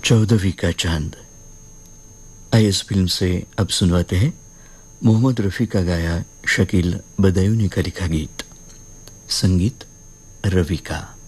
चौदहवीं का चांद। आइए इस फिल्म से अब सुनवाते हैं मोहम्मद रफ़ी का गाया शकील बदायूनी का लिखा गीत, संगीत रवि का।